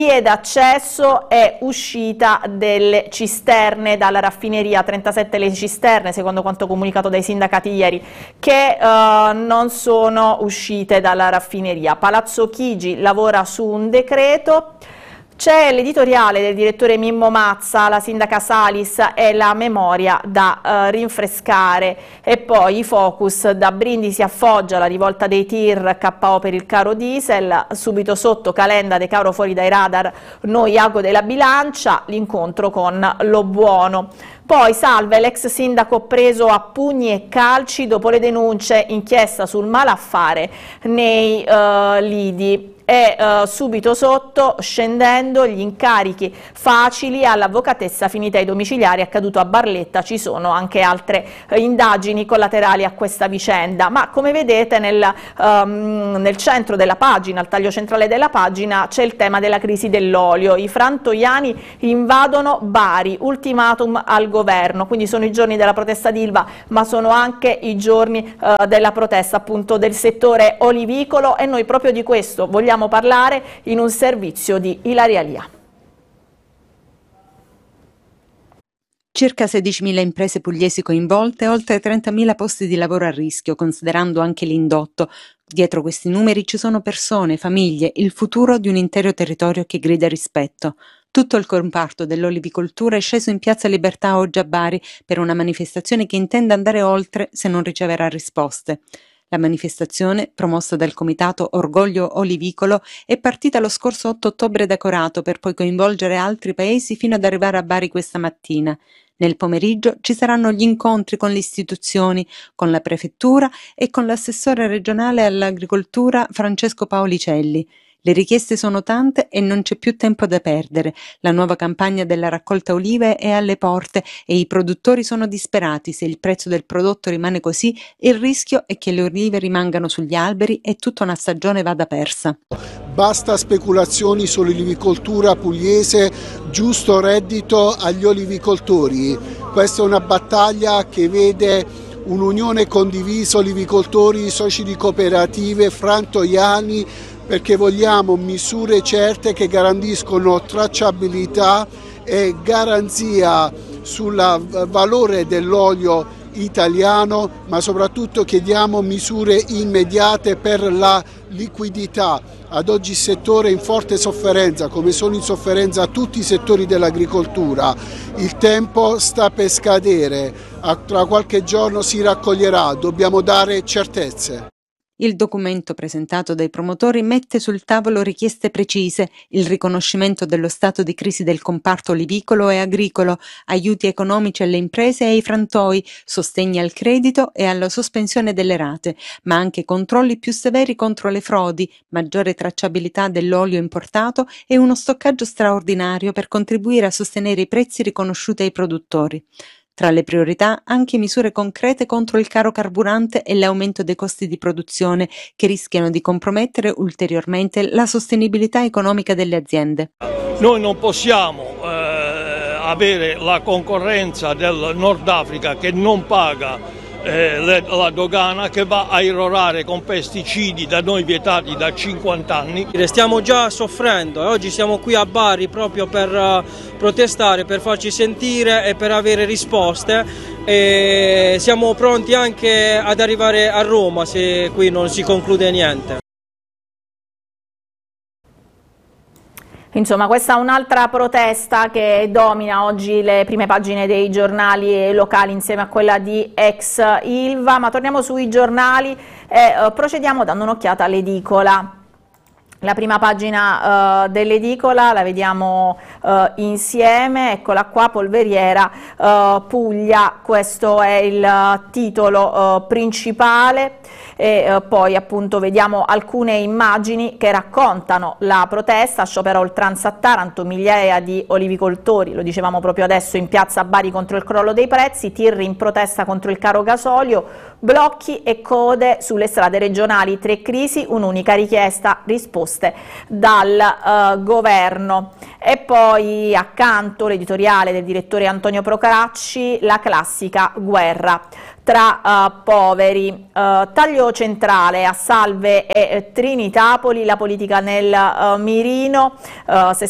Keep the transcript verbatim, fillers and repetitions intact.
d'accesso e uscita delle cisterne dalla raffineria, trentasette le cisterne secondo quanto comunicato dai sindacati ieri, che eh, non sono uscite dalla raffineria. Palazzo Chigi lavora su un decreto. C'è l'editoriale del direttore Mimmo Mazza, la sindaca Salis e la memoria da eh, rinfrescare, e poi i focus. Da Brindisi a Foggia, la rivolta dei tir, K O per il caro diesel, subito sotto Calenda, De Caro fuori dai radar, noi ago della bilancia, l'incontro con Lo Buono. Poi salve l'ex sindaco preso a pugni e calci dopo le denunce, inchiesta sul malaffare nei eh, lidi. E eh, subito sotto, scendendo, gli incarichi facili all'avvocatessa finita ai domiciliari, accaduto a Barletta. Ci sono anche altre eh, indagini collaterali a questa vicenda, ma come vedete nel, um, nel centro della pagina, al taglio centrale della pagina, c'è il tema della crisi dell'olio. I frantoiani invadono Bari, ultimatum al governo, quindi sono i giorni della protesta d'Ilva, ma sono anche i giorni eh, della protesta appunto del settore olivicolo, e noi proprio di questo vogliamo parlare in un servizio di Ilaria Lia. Circa sedicimila imprese pugliesi coinvolte, oltre trentamila posti di lavoro a rischio, considerando anche l'indotto. Dietro questi numeri ci sono persone, famiglie, il futuro di un intero territorio che grida rispetto. Tutto il comparto dell'olivicoltura è sceso in piazza Libertà oggi a Bari per una manifestazione che intende andare oltre se non riceverà risposte. La manifestazione, promossa dal comitato Orgoglio Olivicolo, è partita lo scorso otto ottobre da Corato per poi coinvolgere altri paesi fino ad arrivare a Bari questa mattina. Nel pomeriggio ci saranno gli incontri con le istituzioni, con la prefettura e con l'assessore regionale all'agricoltura Francesco Paolicelli. Le richieste sono tante e non c'è più tempo da perdere. La nuova campagna della raccolta olive è alle porte e i produttori sono disperati. Se il prezzo del prodotto rimane così, il rischio è che le olive rimangano sugli alberi e tutta una stagione vada persa. Basta speculazioni sull'olivicoltura pugliese, giusto reddito agli olivicoltori. Questa è una battaglia che vede un'unione condivisa, olivicoltori, soci di cooperative, frantoiani, perché vogliamo misure certe che garantiscono tracciabilità e garanzia sul valore dell'olio italiano, ma soprattutto chiediamo misure immediate per la liquidità. Ad oggi il settore è in forte sofferenza, come sono in sofferenza tutti i settori dell'agricoltura. Il tempo sta per scadere, tra qualche giorno si raccoglierà, dobbiamo dare certezze. Il documento presentato dai promotori mette sul tavolo richieste precise: il riconoscimento dello stato di crisi del comparto olivicolo e agricolo, aiuti economici alle imprese e ai frantoi, sostegni al credito e alla sospensione delle rate, ma anche controlli più severi contro le frodi, maggiore tracciabilità dell'olio importato e uno stoccaggio straordinario per contribuire a sostenere i prezzi riconosciuti ai produttori. Tra le priorità anche misure concrete contro il caro carburante e l'aumento dei costi di produzione che rischiano di compromettere ulteriormente la sostenibilità economica delle aziende. Noi non possiamo eh, avere la concorrenza del Nord Africa che non paga eh, le, la dogana, che va a irrorare con pesticidi da noi vietati da cinquanta anni. Stiamo già soffrendo e oggi siamo qui a Bari proprio per uh, protestare, per farci sentire e per avere risposte, e siamo pronti anche ad arrivare a Roma se qui non si conclude niente. Insomma, questa è un'altra protesta che domina oggi le prime pagine dei giornali locali insieme a quella di ex Ilva, ma torniamo sui giornali e uh, procediamo dando un'occhiata all'edicola. La prima pagina uh, dell'edicola la vediamo uh, insieme, eccola qua, Polveriera uh, Puglia, questo è il uh, titolo uh, principale, e uh, poi appunto vediamo alcune immagini che raccontano la protesta. Sciopero a oltranza a Taranto, migliaia di olivicoltori, lo dicevamo proprio adesso, in piazza Bari contro il crollo dei prezzi, tir in protesta contro il caro gasolio, blocchi e code sulle strade regionali, tre crisi, un'unica richiesta, risposte dal uh, governo. E poi accanto l'editoriale del direttore Antonio Procacci, la classica guerra tra uh, poveri. Uh, taglio centrale a Salve e Trinitapoli, la politica nel uh, mirino, uh,